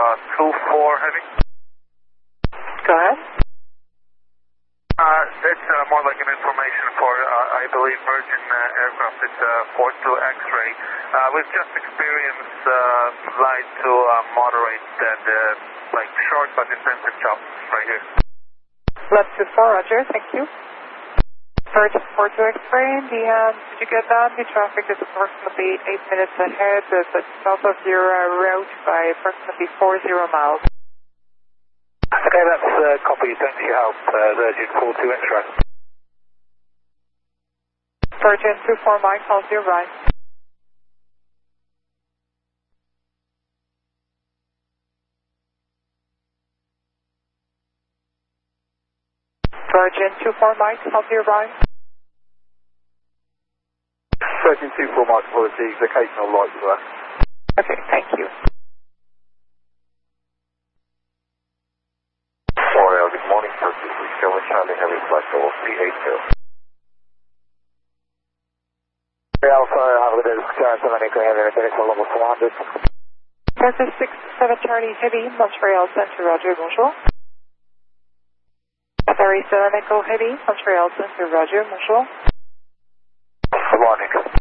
2-4 heavy. Go ahead. It's more like an information for, I believe, Virgin aircraft. It's 42 X-ray. We've just experienced flight to moderate and like short but intensive chop right here. Left 24, Roger. Thank you. Virgin 42 X-ray, did you get that? The traffic is approximately 8 minutes ahead, but south of your route by approximately 40 miles. Okay, that's copy. Thanks for your help, Virgin 42 X-ray. Virgin 24 Mike, hold your right. Virgin 24 Mike, hold your right. Virgin 24 Mike, apologies, occasional lights there. Okay, thank you. Oriel, good morning, Turkey. Please go with Charlie Heavy Flight Level 382. Alpha, have a good day. Montreal 6-7 Charlie Heavy, Montreal Center, Roger, bonjour. Paris 7 Echo Heavy, Montreal Center, Roger, bonjour. Good morning.